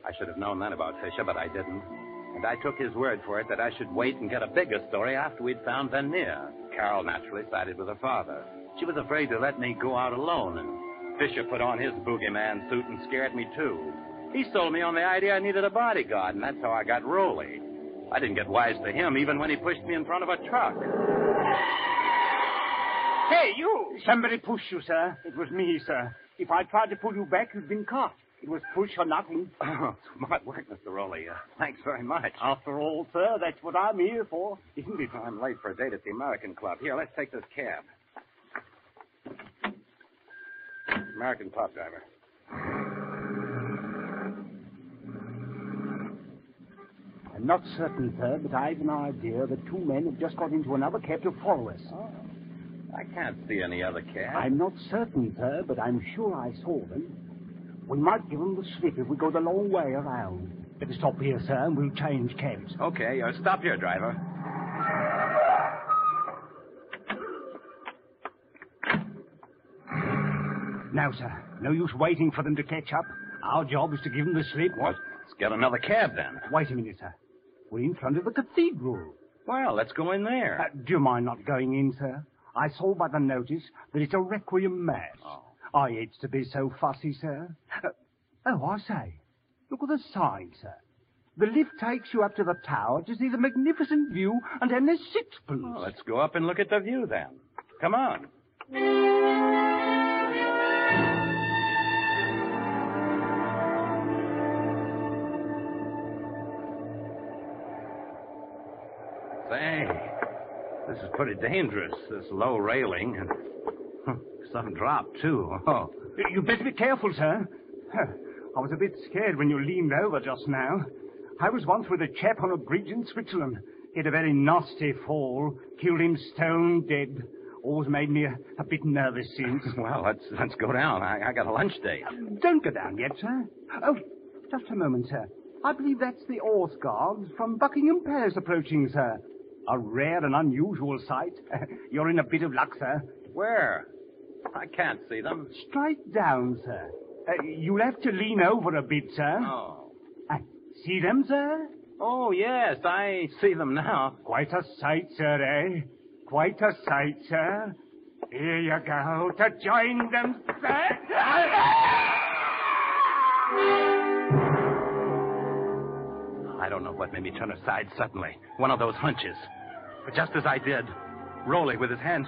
I should have known that about Fisher, but I didn't. And I took his word for it that I should wait and get a bigger story after we'd found Van Neer. Carol naturally sided with her father. She was afraid to let me go out alone, and Fisher put on his boogeyman suit and scared me, too. He sold me on the idea I needed a bodyguard, and that's how I got Roley. I didn't get wise to him even when he pushed me in front of a truck. Hey, you! Somebody pushed you, sir. It was me, sir. If I tried to pull you back, you'd been caught. It was push or nothing. Oh, smart work, Mr. Roley. Thanks very much. After all, sir, that's what I'm here for, isn't it? I'm late for a date at the American Club. Here, let's take this cab. American Club driver. I'm not certain, sir, but I've an idea that two men have just got into another cab to follow us. Oh. I can't see any other cab. I'm not certain, sir, but I'm sure I saw them. We might give them the slip if we go the long way around. Better stop here, sir, and we'll change cabs. Okay, stop here, driver. Now, sir, no use waiting for them to catch up. Our job is to give them the slip. What? Let's get another cab, then. Wait a minute, sir. We're in front of the cathedral. Well, let's go in there. Do you mind not going in, sir? I saw by the notice that it's a requiem mass. Oh. I hate to be so fussy, sir. I say, look at the sign, sir. The lift takes you up to the tower to see the magnificent view, and then there's sixpence. Well, let's go up and look at the view, then. Come on. Say, this is pretty dangerous, this low railing, and some drop, too. Oh. You better be careful, sir. I was a bit scared when you leaned over just now. I was once with a chap on a bridge in Switzerland. He had a very nasty fall, killed him stone dead. Always made me a bit nervous since. Well, let's go down. I got a lunch date. Don't go down yet, sir. Oh, just a moment, sir. I believe that's the Horse Guards from Buckingham Palace approaching, sir. A rare and unusual sight. You're in a bit of luck, sir. Where? I can't see them. Straight down, sir. You'll have to lean over a bit, sir. Oh. See them, sir? Oh, yes, I see them now. Quite a sight, sir, eh? Quite a sight, sir. Here you go to join them, sir. I don't know what made me turn aside suddenly. One of those hunches. But just as I did, Roley, with his hands